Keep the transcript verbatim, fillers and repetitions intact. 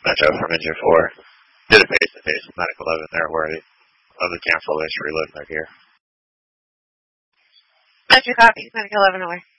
Metro from Engine four. Did a face-to-face with Medic eleven there where they, of the cancellation reloading their gear. Metro copy. Medic eleven away.